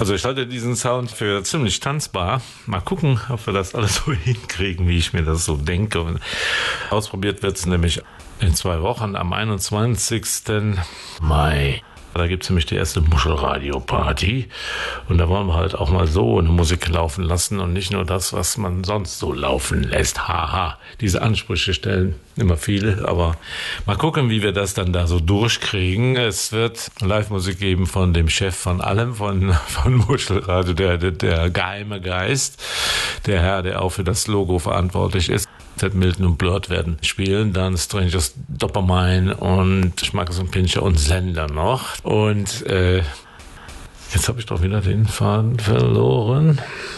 Also ich halte diesen Sound für ziemlich tanzbar. Mal gucken, ob wir das alles so hinkriegen, wie ich mir das so denke. Und ausprobiert wird es nämlich in 2 Wochen am 21. Mai. Da gibt es nämlich die erste Muschelradio-Party und da wollen wir halt auch mal so eine Musik laufen lassen und nicht nur das, was man sonst so laufen lässt. Haha, diese Ansprüche stellen immer viele, aber mal gucken, wie wir das dann da so durchkriegen. Es wird Live-Musik geben von dem Chef von allem, von Muschelradio, der geheime Geist, der Herr, der auch für das Logo verantwortlich ist. Ted Milton und Blurt werden spielen, dann Strangers Dopamine und Schmackes und Pinscher und Sender noch. Und jetzt habe ich doch wieder den Faden verloren.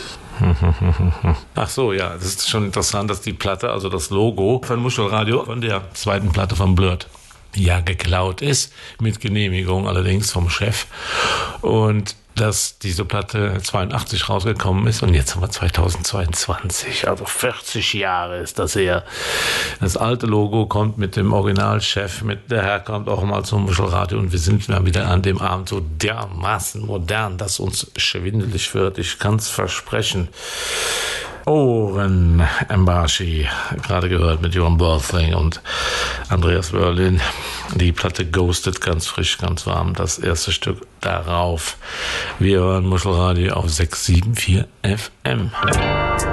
Ach so, ja, das ist schon interessant, dass die Platte, also das Logo von Muschelradio von der zweiten Platte von Blurt ja geklaut ist, mit Genehmigung allerdings vom Chef. Und dass diese Platte 82 rausgekommen ist und jetzt haben wir 2022, also 40 Jahre ist das her. Das alte Logo kommt mit dem Originalchef, der Herr kommt auch mal zum Muschelradio und wir sind mal wieder an dem Abend so dermaßen modern, dass uns schwindelig wird. Ich kann es versprechen. Oren Embashi, gerade gehört mit Johan Borthling und Andreas Wörlin. Die Platte Ghosted, ganz frisch, ganz warm, das erste Stück darauf. Wir hören Muschelradio auf 674 FM.